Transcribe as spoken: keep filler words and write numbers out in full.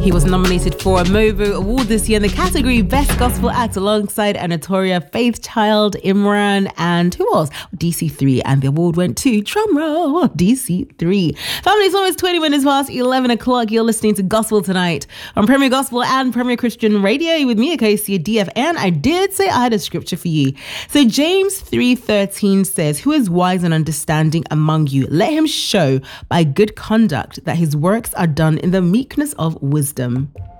He was nominated for a Movo Award this year in the category Best Gospel Act alongside Anatolia, Faith Child, Imran, and who else? D C three. And the award went to, drumroll, D C three. Family, it's almost twenty minutes past eleven o'clock. You're listening to Gospel Tonight on Premier Gospel and Premier Christian Radio with me, Akosia D F. And I did say I had a scripture for you. So James three thirteen says, "Who is wise and understanding among you? Let him show by good conduct that his works are done in the meekness of wisdom."